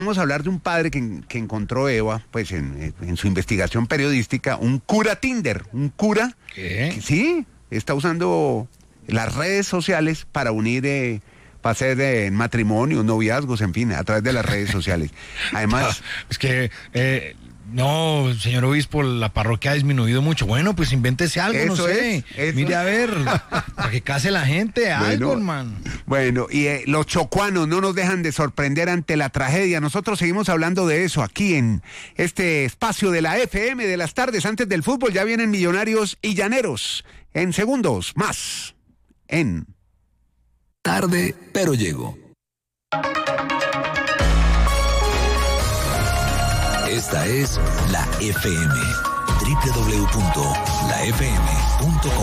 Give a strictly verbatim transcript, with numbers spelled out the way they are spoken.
Vamos a hablar de un padre que, que encontró Eva, pues en, en su investigación periodística, un cura Tinder, un cura ¿Qué? que sí, está usando las redes sociales para unir, eh, para hacer eh, matrimonios, noviazgos, en fin, a través de las redes sociales. Además... Es que... Eh... No, señor obispo, la parroquia ha disminuido mucho. Bueno, pues invéntese algo, Eso no sé. es, eso. Mire a ver, para que case la gente, algo, Bueno, hermano. Bueno, y eh, los chocuanos no nos dejan de sorprender ante la tragedia. Nosotros seguimos hablando de eso aquí en este espacio de la F M de las tardes. Antes del fútbol ya vienen Millonarios y Llaneros. En segundos, más en... Tarde, pero llego. Esta es la F M, doble u doble u doble u punto la f m punto com.